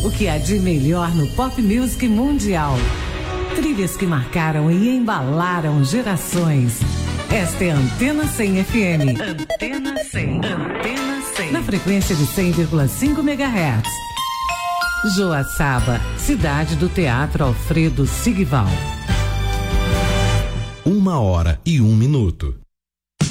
O que há de melhor no pop music mundial. Trilhas que marcaram e embalaram gerações. Esta é a Antena 100 FM. Antena 100. Antena 100. Na frequência de 100,5 MHz. Joaçaba, cidade do Teatro Alfredo Sigval. 1h01.